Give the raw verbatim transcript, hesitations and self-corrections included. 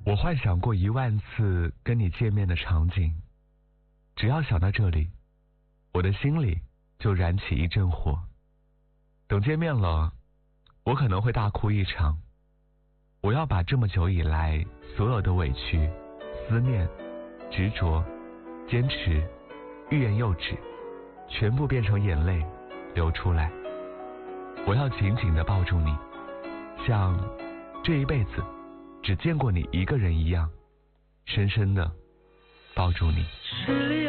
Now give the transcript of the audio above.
我幻想过一万次跟你见面的场景，只要想到这里，我的心里就燃起一阵火。等见面了，我可能会大哭一场。我要把这么久以来所有的委屈、思念、执着、坚持、欲言又止，全部变成眼泪流出来。我要紧紧地抱住你，像这一辈子只见过你一个人一样，深深地抱住你。